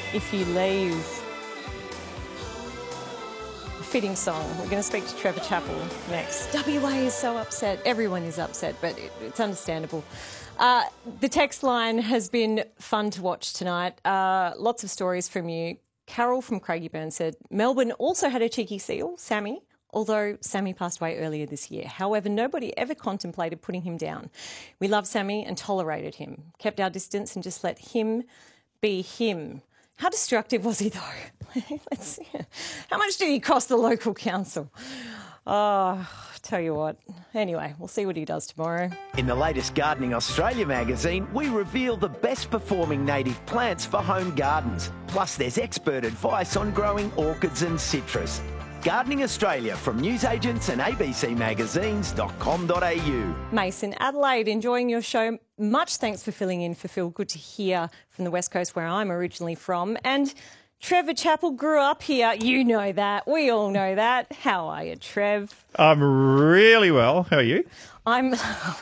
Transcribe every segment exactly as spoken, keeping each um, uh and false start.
If You Leave. A fitting song. We're going to speak to Trevor Chappell next. W A is so upset. Everyone is upset, but it, it's understandable. Uh, the text line has been fun to watch tonight. Uh, lots of stories from you. Carol from Craigieburn said, Melbourne also had a cheeky seal, Sammy, although Sammy passed away earlier this year. However, nobody ever contemplated putting him down. We loved Sammy and tolerated him, kept our distance and just let him be him. How destructive was he, though? Let's see. How much did he cost the local council? Oh, tell you what. Anyway, we'll see what he does tomorrow. In the latest Gardening Australia magazine, we reveal the best performing native plants for home gardens. Plus, there's expert advice on growing orchids and citrus. Gardening Australia from newsagents and a b c magazines dot com dot a u. Mason, Adelaide, enjoying your show. Much thanks for filling in for Phil. Good to hear from the West Coast, where I'm originally from. And Trevor Chappell grew up here. You know that. We all know that. How are you, Trev? I'm really well. How are you? I'm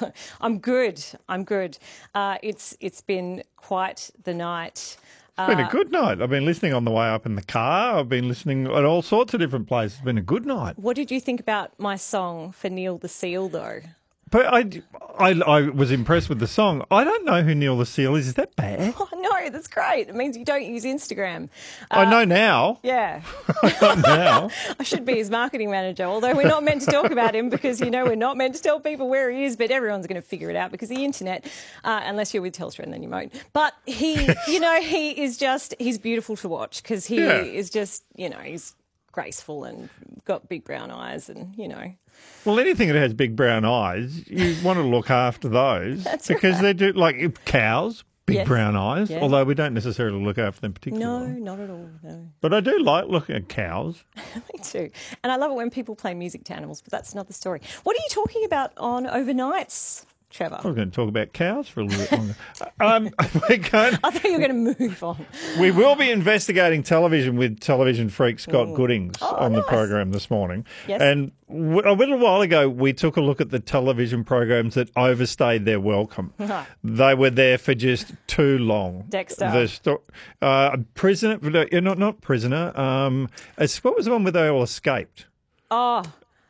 I'm good. I'm good. Uh, it's it's been quite the night. It's been a good night. I've been listening on the way up in the car. I've been listening at all sorts of different places. It's been a good night. What did you think about my song for Neil the Seal, though? But I, I, I was impressed with the song. I don't know who Neil the Seal is. Is that bad? Oh, no, that's great. It means you don't use Instagram. Uh, I know now. Yeah. I know now. I should be his marketing manager, although we're not meant to talk about him because, you know, we're not meant to tell people where he is, but everyone's going to figure it out because the internet, uh, unless you're with Telstra, and then you won't. But he, you know, he is just, he's beautiful to watch because he Yeah. is just, you know, he's graceful and got big brown eyes and, you know. Well, anything that has big brown eyes, you want to look after those. That's because right. they do, like cows, big Yes. brown eyes, Yeah. although we don't necessarily look after them particularly. No, not at all, no. But I do like looking at cows. Me too. And I love it when people play music to animals, but that's another story. What are you talking about on Overnights, Trevor? I was going to talk about cows for a little bit longer. um, we're going, I thought you were going to move on. we will be investigating television with television freak Scott Goodings Oh, on the nice. program this morning. Yes. And w- a little while ago, we took a look at the television programs that overstayed their welcome. They were there for just too long. Dexter. The sto- uh, prisoner, no, not not prisoner. Um, it's- what was the one where they all escaped? Oh,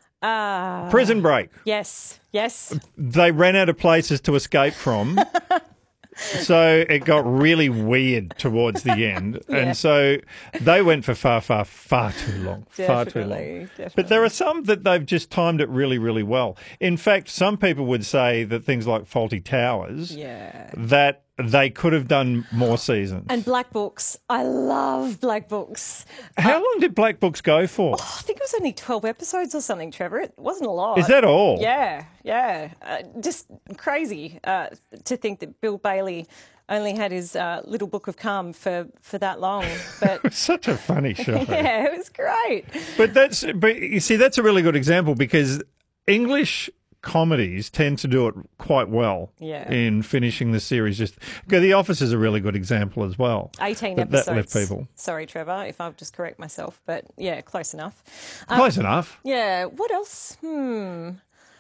uh, Prison Break. yes, yes. They ran out of places to escape from. So it got really weird towards the end. Yeah. And so they went for far, far, far too long. Far too long. Definitely, definitely. But there are some that they've just timed it really, really well. In fact, some people would say that things like Faulty Towers, Yeah. that they could have done more seasons. And Black Books. I love Black Books. How long did Black Books go for? I think it was only twelve episodes or something, Trevor. It wasn't a lot. Is that all? Yeah, yeah. Uh, just crazy uh, to think that Bill Bailey only had his uh, little book of calm for, for that long. But Such a funny show. yeah, it was great. But that's but you see that's a really good example because English comedies tend to do it quite well Yeah. in finishing the series. Just okay, The Office is a really good example as well. eighteen that, episodes. That left people Sorry, Trevor, if I'll just correct myself. But yeah, close enough. Um, close enough. Yeah, what else? Hmm.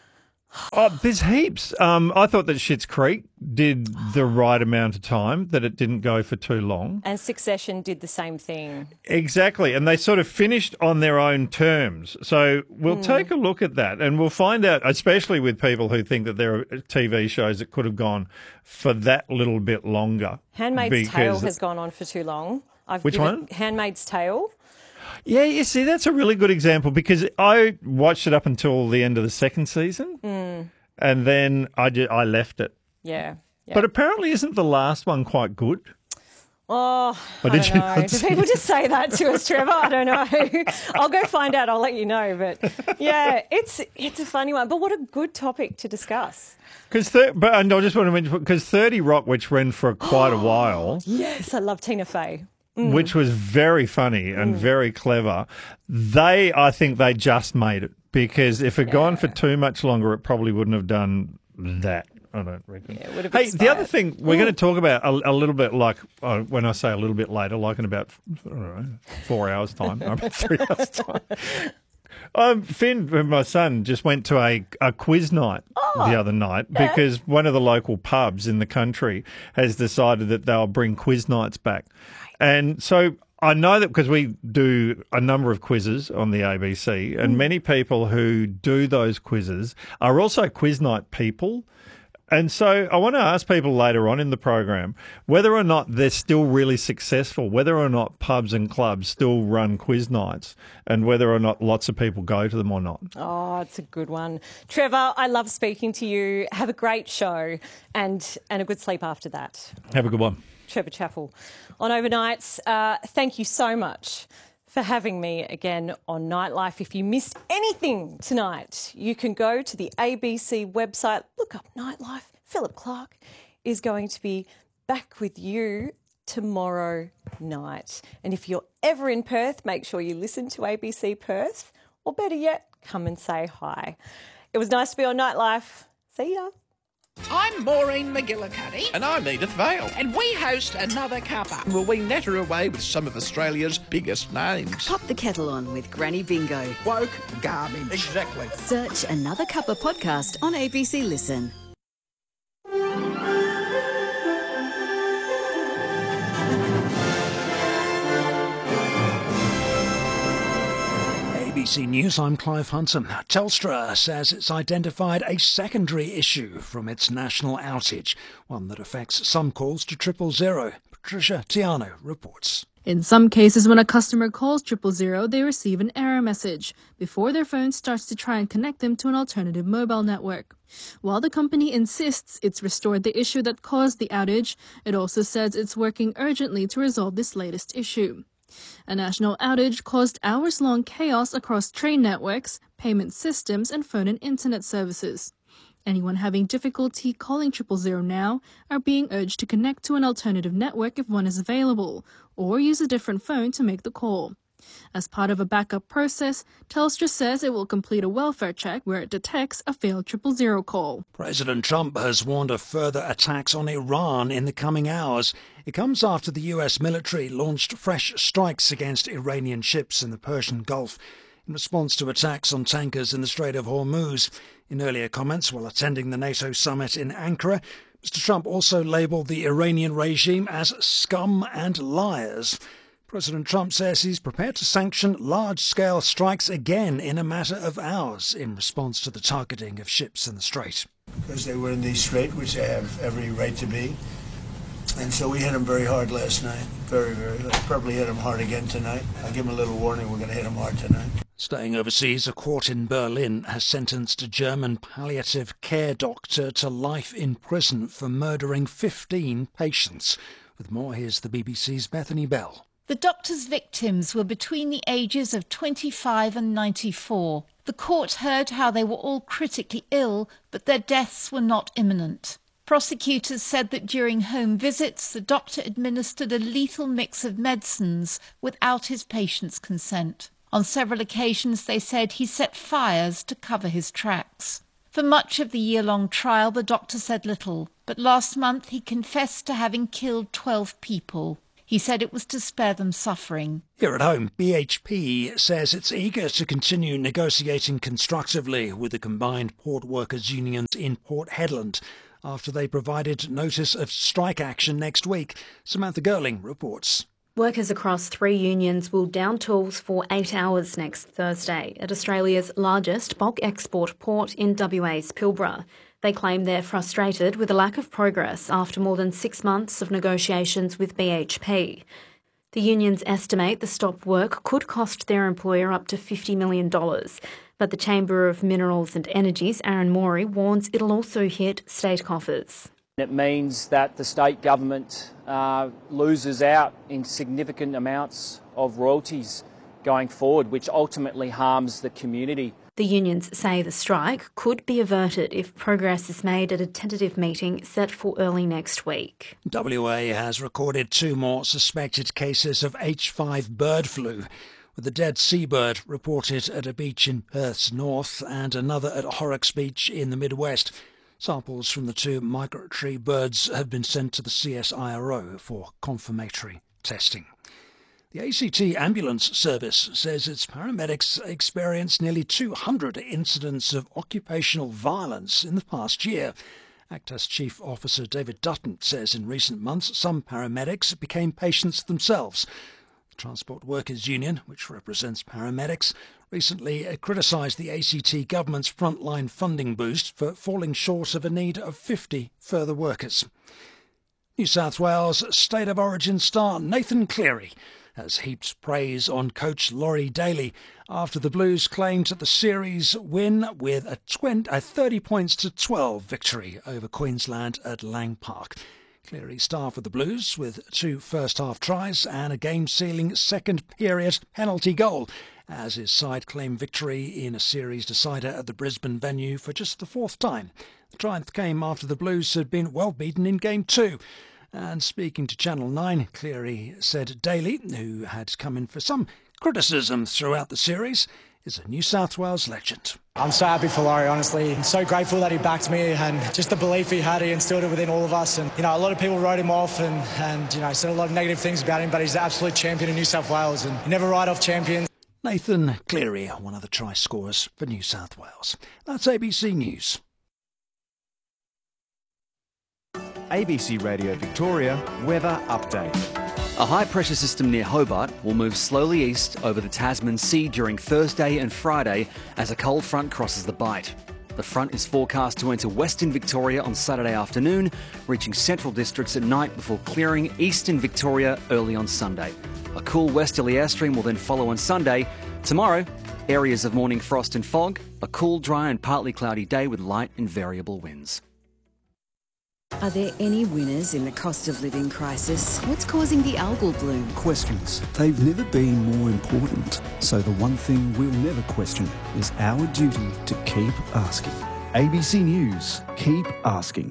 Oh, there's heaps. Um, I thought that Schitt's Creek did the right amount of time, that it didn't go for too long. And Succession did the same thing. Exactly. And they sort of finished on their own terms. So we'll take a look at that and we'll find out, especially with people who think that there are T V shows that could have gone for that little bit longer. Handmaid's Tale because- has gone on for too long. I've Which given- one? Handmaid's Tale. Yeah, you see, that's a really good example because I watched it up until the end of the second season and then I, ju- I left it. Yeah. yeah. But apparently isn't the last one quite good? Oh, Or I did don't you know. not Do see people it? just say that to us, Trevor? I don't know. I'll go find out. I'll let you know. But yeah, it's it's a funny one. But what a good topic to discuss. Because thir- but and I just want to mention because thirty Rock, which ran for quite a while, Yes, I love Tina Fey. which was very funny and very clever. They, I think, they just made it because if it had gone for too much longer, it probably wouldn't have done that. I don't reckon. Yeah, it would have Hey, the other expired. thing we're going to talk about a, a little bit, like uh, when I say a little bit later, like in about I don't know, four hours time, no, about three hours time. Um, Finn, my son, just went to a, a quiz night Oh, the other night because one of the local pubs in the country has decided that they'll bring quiz nights back. And so I know that because we do a number of quizzes on the A B C, and Mm. many people who do those quizzes are also quiz night people. And so I want to ask people later on in the program whether or not they're still really successful, whether or not pubs and clubs still run quiz nights, and whether or not lots of people go to them or not. Oh, it's a good one. Trevor, I love speaking to you. Have a great show and, and a good sleep after that. Have a good one. Trevor Chappell on Overnights. Uh, thank you so much for having me again on Nightlife. If you missed anything tonight, you can go to the A B C website, look up Nightlife. Philip Clark is going to be back with you tomorrow night. And if you're ever in Perth, make sure you listen to A B C Perth, or better yet, come and say hi. It was nice to be on Nightlife. See ya. I'm Maureen McGillicuddy. And I'm Edith Vale. And we host Another Cuppa. Will we natter away with some of Australia's biggest names? Pop the kettle on with Granny Bingo. Woke garbage. Exactly. Search Another Cuppa podcast on A B C Listen. A B C News, I'm Clive Hunton. Telstra says it's identified a secondary issue from its national outage, one that affects some calls to triple zero. Patricia Tiano reports. In some cases, when a customer calls triple zero, they receive an error message before their phone starts to try and connect them to an alternative mobile network. While the company insists it's restored the issue that caused the outage, it also says it's working urgently to resolve this latest issue. A national outage caused hours-long chaos across train networks, payment systems, and phone and internet services. Anyone having difficulty calling triple zero now are being urged to connect to an alternative network if one is available, or use a different phone to make the call. As part of a backup process, Telstra says it will complete a welfare check where it detects a failed triple zero call. President Trump has warned of further attacks on Iran in the coming hours. It comes after the U S military launched fresh strikes against Iranian ships in the Persian Gulf in response to attacks on tankers in the Strait of Hormuz. In earlier comments while attending the NATO summit in Ankara, Mister Trump also labelled the Iranian regime as scum and liars. President Trump says he's prepared to sanction large-scale strikes again in a matter of hours in response to the targeting of ships in the Strait. Because they were in the Strait, which they have every right to be. And so we hit them very hard last night. Very, very hard. Probably hit them hard again tonight. I'll give them a little warning. We're going to hit them hard tonight. Staying overseas, a court in Berlin has sentenced a German palliative care doctor to life in prison for murdering fifteen patients. With more, here's the B B C's Bethany Bell. The doctor's victims were between the ages of twenty-five and ninety-four. The court heard how they were all critically ill, but their deaths were not imminent. Prosecutors said that during home visits, the doctor administered a lethal mix of medicines without his patient's consent. On several occasions, they said he set fires to cover his tracks. For much of the year-long trial, the doctor said little, but last month he confessed to having killed twelve people. He said it was to spare them suffering. Here at home, B H P says it's eager to continue negotiating constructively with the combined port workers' unions in Port Hedland after they provided notice of strike action next week. Samantha Gerling reports. Workers across three unions will down tools for eight hours next Thursday at Australia's largest bulk export port in W A's Pilbara. They claim they're frustrated with the lack of progress after more than six months of negotiations with B H P. The unions estimate the stop work could cost their employer up to fifty million dollars, but the Chamber of Minerals and Energy's Aaron Morey warns it'll also hit state coffers. It means that the state government uh, loses out in significant amounts of royalties going forward, which ultimately harms the community. The unions say the strike could be averted if progress is made at a tentative meeting set for early next week. W A has recorded two more suspected cases of H five bird flu, with a dead seabird reported at a beach in Perth's north and another at Horrocks Beach in the Midwest. Samples from the two migratory birds have been sent to the C S I R O for confirmatory testing. The A C T Ambulance Service says its paramedics experienced nearly two hundred incidents of occupational violence in the past year. Actas Chief Officer David Dutton says in recent months some paramedics became patients themselves. The Transport Workers Union, which represents paramedics, recently criticised the A C T government's frontline funding boost for falling short of a need of fifty further workers. New South Wales State of Origin star Nathan Cleary has heaped praise on coach Laurie Daly after the Blues claimed the series win with a, twenty, a thirty points to twelve victory over Queensland at Lang Park. Cleary star for the Blues with two first-half tries and a game-sealing second-period penalty goal as his side claimed victory in a series decider at the Brisbane venue for just the fourth time. The triumph came after the Blues had been well beaten in Game two. And speaking to Channel nine, Cleary said Daly, who had come in for some criticism throughout the series, is a New South Wales legend. I'm so happy for Laurie, honestly. I'm so grateful that he backed me and just the belief he had, he instilled it within all of us. And, you know, a lot of people wrote him off and, and you know, said a lot of negative things about him, but he's the absolute champion of New South Wales and you never write off champions. Nathan Cleary, one of the try scorers for New South Wales. That's A B C News. A B C Radio Victoria weather update. A high-pressure system near Hobart will move slowly east over the Tasman Sea during Thursday and Friday as a cold front crosses the Bight. The front is forecast to enter Western Victoria on Saturday afternoon, reaching central districts at night before clearing eastern Victoria early on Sunday. A cool westerly airstream will then follow on Sunday. Tomorrow, areas of morning frost and fog, a cool, dry and partly cloudy day with light and variable winds. Are there any winners in the cost of living crisis? What's causing the algal bloom? Questions. They've never been more important. So the one thing we'll never question is our duty to keep asking. A B C News. Keep asking.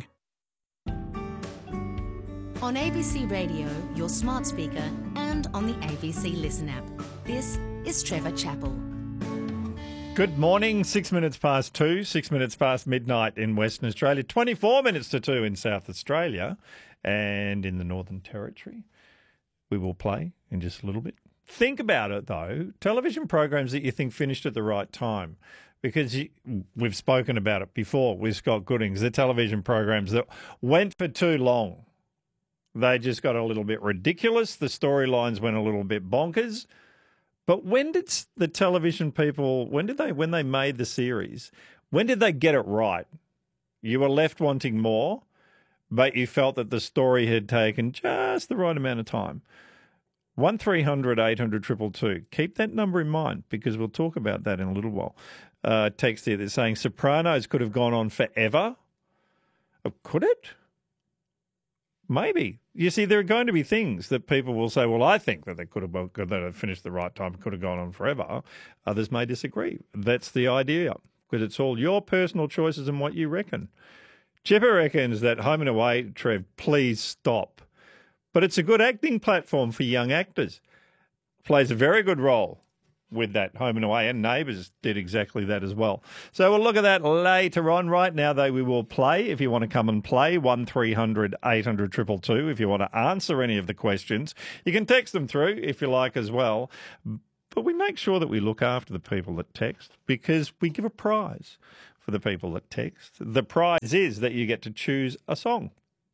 On A B C Radio, your smart speaker, and on the A B C Listen app. This is Trevor Chappell. Good morning, six minutes past two, six minutes past midnight in Western Australia, twenty-four minutes to two in South Australia and in the Northern Territory. We will play in just a little bit. Think about it, though, television programs that you think finished at the right time, because you, we've spoken about it before with Scott Goodings, the television programs that went for too long. They just got a little bit ridiculous. The storylines went a little bit bonkers. But when did the television people, when did they, when they made the series, when did they get it right? You were left wanting more, but you felt that the story had taken just the right amount of time. one three hundred eight hundred two two two. Keep that number in mind because we'll talk about that in a little while. Uh, text here that's saying Sopranos could have gone on forever. Oh, could it? Maybe. You see, there are going to be things that people will say, well, I think that they could have, that have finished the right time, could have gone on forever. Others may disagree. That's the idea, because it's all your personal choices and what you reckon. Chipper reckons that Home and Away, Trev, please stop. But it's a good acting platform for young actors. Plays a very good role with that Home and Away, and Neighbours did exactly that as well. So we'll look at that later on. Right now, though, we will play. If you want to come and play, one three hundred eight hundred two two two. If you want to answer any of the questions, you can text them through if you like as well. But we make sure that we look after the people that text because we give a prize for the people that text. The prize is that you get to choose a song.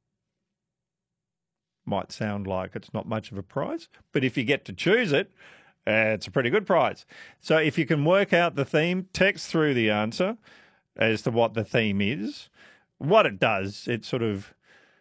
Might sound like it's not much of a prize, but if you get to choose it, Uh, it's a pretty good prize. So if you can work out the theme, text through the answer as to what the theme is. What it does, it sort of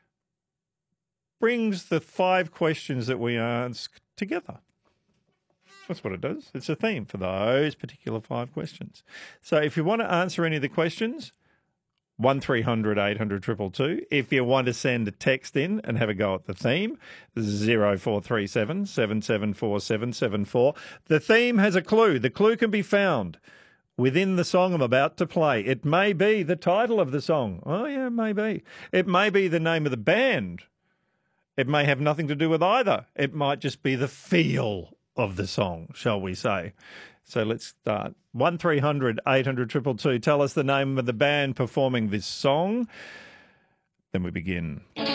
brings the five questions that we ask together. That's what it does. It's a theme for those particular five questions. So if you want to answer any of the questions, one three hundred eight hundred two two two. If you want to send a text in and have a go at the theme, zero four three seven seven seven four seven seven four. The theme has a clue. The clue can be found within the song I'm about to play. It may be the title of the song. Oh, yeah, it may be. It may be the name of the band. It may have nothing to do with either. It might just be the feel of the song, shall we say. So let's start. one three hundred eight hundred two two two. Tell us the name of the band performing this song. Then we begin.